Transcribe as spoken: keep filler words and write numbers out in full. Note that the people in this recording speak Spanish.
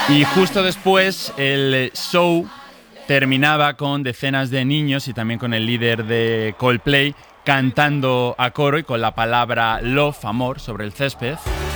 Y justo después el show terminaba con decenas de niños y también con el líder de Coldplay cantando a coro y con la palabra love, amor, sobre el césped.